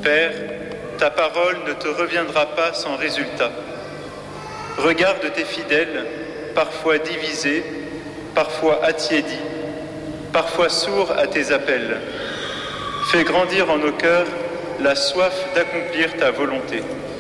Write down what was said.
Père, ta parole ne te reviendra pas sans résultat. Regarde tes fidèles, parfois divisés, parfois attiédis, parfois sourds à tes appels. Fais grandir en nos cœurs la soif d'accomplir ta volonté.